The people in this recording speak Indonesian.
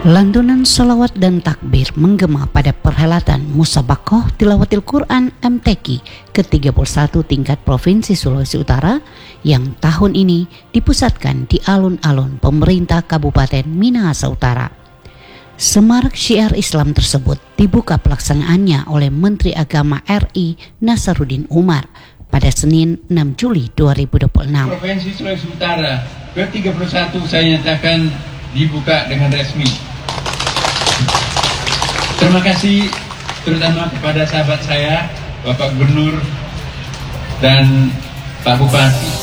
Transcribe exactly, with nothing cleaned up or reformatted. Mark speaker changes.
Speaker 1: Lantunan salawat dan takbir menggema pada perhelatan Musabakoh Tilawatil Quran M T Q ke tiga puluh satu tingkat Provinsi Sulawesi Utara yang tahun ini dipusatkan di alun-alun pemerintah Kabupaten Minahasa Utara. Semarak syiar Islam tersebut dibuka pelaksanaannya oleh Menteri Agama R I Nasaruddin Umar pada Senin enam Juli dua ribu dua puluh enam.
Speaker 2: Provinsi Sulawesi Utara ke tiga puluh satu saya nyatakan dibuka dengan resmi. Terima kasih terutama kepada sahabat saya, Bapak Gubernur dan Pak Bupati.